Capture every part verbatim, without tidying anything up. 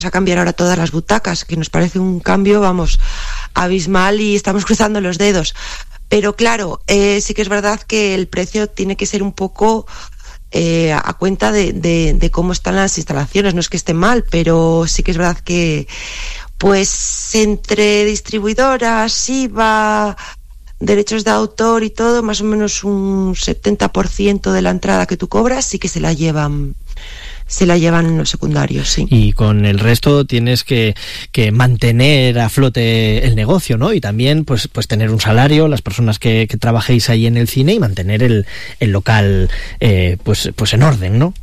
a cambiar ahora todas las butacas, que nos parece un cambio, vamos, abismal y estamos cruzando los dedos. Pero claro, eh, sí que es verdad que el precio tiene que ser un poco eh, a cuenta de, de, de cómo están las instalaciones. No es que esté mal, pero sí que es verdad que pues entre distribuidoras, I V A, derechos de autor y todo, más o menos un setenta por ciento de la entrada que tú cobras sí que se la llevan se la llevan en los secundarios, sí. Y con el resto tienes que, que mantener a flote el negocio, ¿no? Y también pues pues tener un salario, las personas que, que trabajéis ahí en el cine, y mantener el, el local eh, pues pues en orden, ¿no?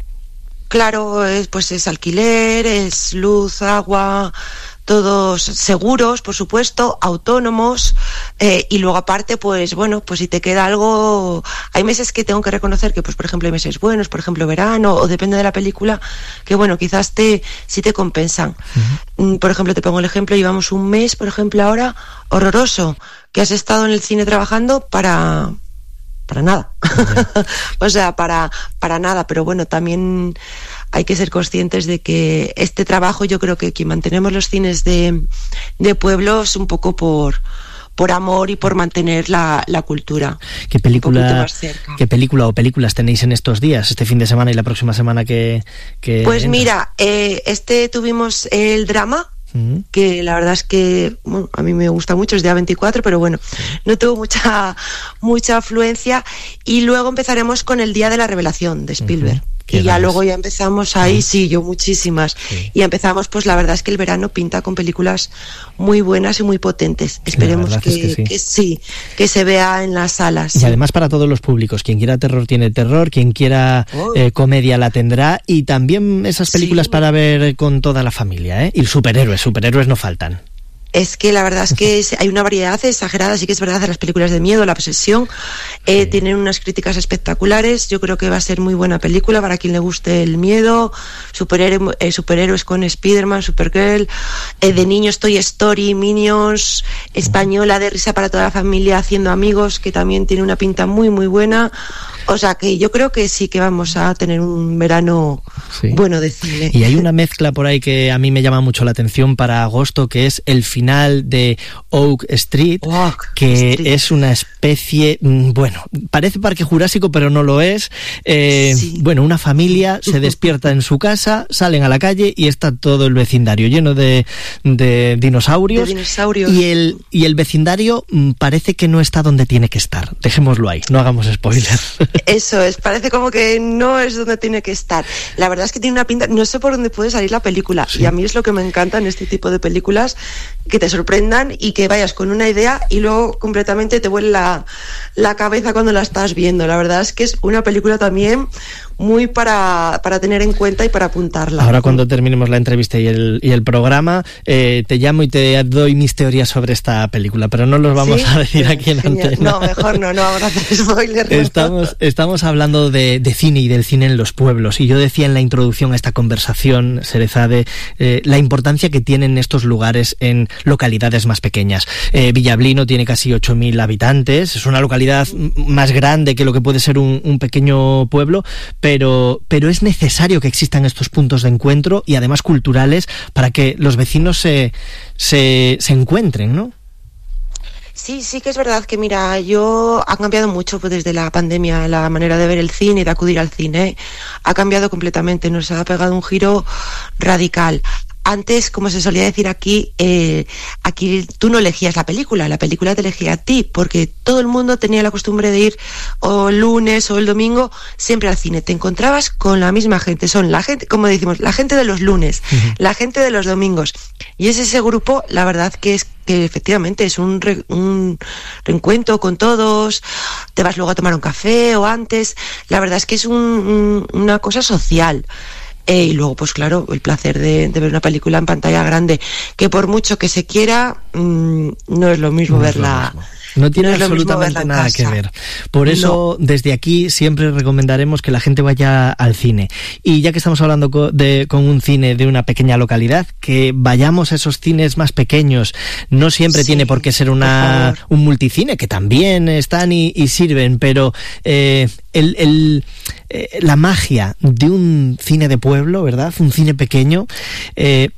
Claro, es, pues es alquiler, es luz, agua, todos seguros, por supuesto, autónomos, eh, y luego aparte, pues bueno, pues si te queda algo, hay meses que tengo que reconocer que, pues por ejemplo, hay meses buenos, por ejemplo verano, o depende de la película, que bueno, quizás te sí te compensan. Uh-huh. Por ejemplo, te pongo el ejemplo, llevamos un mes, por ejemplo, ahora, horroroso, que has estado en el cine trabajando para... para nada. Yeah. O sea, para, para nada, pero bueno, también hay que ser conscientes de que este trabajo, yo creo que quien mantenemos los cines de, de pueblos un poco por, por amor y por mantener la, la cultura. ¿Qué película, ¿Qué película o películas tenéis en estos días, este fin de semana y la próxima semana que, que Pues entra? Mira, eh, este tuvimos el drama, Uh-huh. que la verdad es que bueno, a mí me gusta mucho, es de A veinticuatro, pero bueno, no tuvo mucha mucha afluencia, y luego empezaremos con el Día de la Revelación de Spielberg. Uh-huh. Y ya luego ya empezamos ahí, uh-huh. sí, yo muchísimas. Sí. Y empezamos, pues la verdad es que el verano pinta con películas muy buenas y muy potentes. Esperemos que, es que, sí. que sí, que se vea en las salas. Y sí. además para todos los públicos, quien quiera terror tiene terror, quien quiera oh. eh, comedia la tendrá, y también esas películas sí. para ver con toda la familia, ¿eh? Y superhéroes, superhéroes no faltan. Es que la verdad es que hay una variedad exagerada, sí que es verdad, de las películas de miedo, La Posesión, eh, sí. tienen unas críticas espectaculares. Yo creo que va a ser muy buena película para quien le guste el miedo, superhéroe, eh, superhéroes con Spider-Man, Supergirl, eh, de niños Toy Story, Minions, española de risa para toda la familia, Haciendo Amigos, que también tiene una pinta muy muy buena. O sea que yo creo que sí que vamos a tener un verano sí. bueno de cine. Y hay una mezcla por ahí que a mí me llama mucho la atención para agosto, que es el final de Oak Street, Oak que Street. es una especie, bueno, parece Parque Jurásico, pero no lo es. Eh, sí. Bueno, una familia se despierta en su casa, salen a la calle y está todo el vecindario lleno de, de dinosaurios. De dinosaurios. Y el, y el vecindario parece que no está donde tiene que estar. Dejémoslo ahí, no hagamos spoilers. Eso es, parece como que no es donde tiene que estar. La verdad es que tiene una pinta, no sé por dónde puede salir la película, sí. y a mí es lo que me encanta en este tipo de películas, que te sorprendan y que vayas con una idea y luego completamente te vuelve la, la cabeza cuando la estás viendo. La verdad es que es una película también muy para, para tener en cuenta y para apuntarla. Ahora cuando terminemos la entrevista y el, y el programa, eh, te llamo y te doy mis teorías sobre esta película, pero no los vamos ¿Sí? a decir pues, aquí en genial. antena. No, mejor no, no vamos a hacer spoiler. Estamos, estamos hablando de, de cine y del cine en los pueblos, y yo decía en la introducción a esta conversación, Cerezade, eh, la importancia que tienen estos lugares en localidades más pequeñas. Eh, Villablino tiene casi ocho mil habitantes, es una localidad más grande que lo que puede ser un, un pequeño pueblo, pero, pero es necesario que existan estos puntos de encuentro y además culturales para que los vecinos se, se, se encuentren, ¿no? Sí, sí que es verdad que, mira, yo ha cambiado mucho pues, desde la pandemia la manera de ver el cine y de acudir al cine. Ha cambiado completamente, nos ha pegado un giro radical. Antes, como se solía decir aquí, eh, aquí tú no elegías la película, la película te elegía a ti, porque todo el mundo tenía la costumbre de ir o el lunes o el domingo siempre al cine. Te encontrabas con la misma gente, son la gente, como decimos, la gente de los lunes, uh-huh. la gente de los domingos. Y es ese grupo, la verdad que es que efectivamente es un, re, un reencuentro con todos, te vas luego a tomar un café o antes, la verdad es que es un, un, una cosa social. Eh, y luego, pues claro, el placer de, de ver una película en pantalla grande, que por mucho que se quiera, mmm, no es lo mismo no verla. No tiene no absolutamente nada que ver. Por eso, no. desde aquí siempre recomendaremos que la gente vaya al cine. Y ya que estamos hablando co- de, con un cine de una pequeña localidad, que vayamos a esos cines más pequeños. No siempre sí, tiene por qué ser una un multicine, que también están y, y sirven, pero eh, el, el, eh, la magia de un cine de pueblo, ¿verdad? Un cine pequeño, eh,